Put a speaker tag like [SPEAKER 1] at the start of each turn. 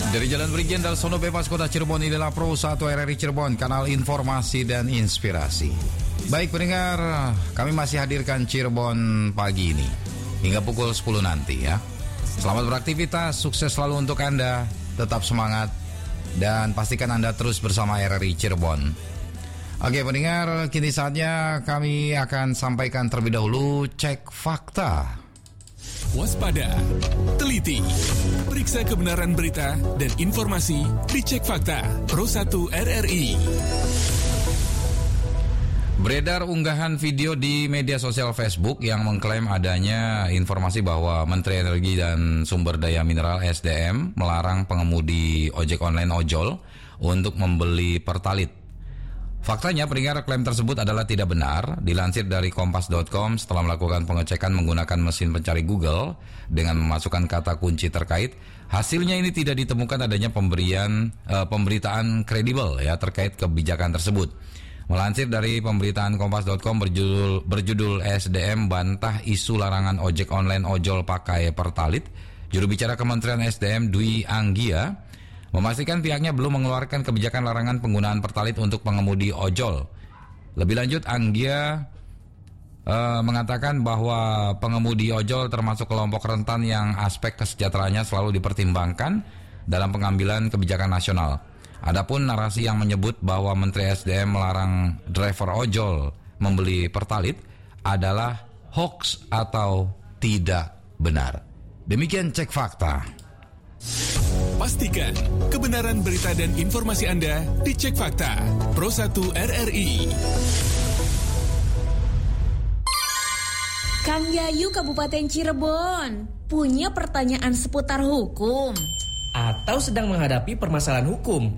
[SPEAKER 1] Dari Jalan Brigjen Dalsono Bebas Kota Cirebon, inilah Pro 1 RRI Cirebon, kanal informasi dan inspirasi. Baik pendengar, kami masih hadirkan Cirebon pagi ini hingga pukul 10 nanti ya. Selamat beraktivitas, sukses selalu untuk Anda, tetap semangat, dan pastikan Anda terus bersama RRI Cirebon. Oke pendengar, kini saatnya kami akan sampaikan terlebih dahulu cek fakta.
[SPEAKER 2] Waspada, teliti, periksa kebenaran berita dan informasi di Cek Fakta Pro 1 RRI.
[SPEAKER 1] Beredar unggahan video di media sosial Facebook yang mengklaim adanya informasi bahwa Menteri Energi dan Sumber Daya Mineral SDM melarang pengemudi ojek online ojol untuk membeli Pertalite. Faktanya, pendengar, klaim tersebut adalah tidak benar. Dilansir dari kompas.com, setelah melakukan pengecekan menggunakan mesin pencari Google dengan memasukkan kata kunci terkait, hasilnya ini tidak ditemukan adanya pemberitaan kredibel ya terkait kebijakan tersebut. Melansir dari pemberitaan kompas.com berjudul SDM bantah isu larangan ojek online ojol pakai Pertalite, juru bicara Kementerian SDM Dwi Anggia memastikan pihaknya belum mengeluarkan kebijakan larangan penggunaan Pertalite untuk pengemudi ojol. Lebih lanjut, Anggia mengatakan bahwa pengemudi ojol termasuk kelompok rentan yang aspek kesejahteraannya selalu dipertimbangkan dalam pengambilan kebijakan nasional. Adapun narasi yang menyebut bahwa Menteri SDM melarang driver ojol membeli Pertalite adalah hoax atau tidak benar. Demikian cek fakta.
[SPEAKER 2] Pastikan kebenaran berita dan informasi Anda di Cek Fakta Pro 1 RRI.
[SPEAKER 3] Kang Yayu Kabupaten Cirebon punya pertanyaan seputar hukum
[SPEAKER 4] atau sedang menghadapi permasalahan hukum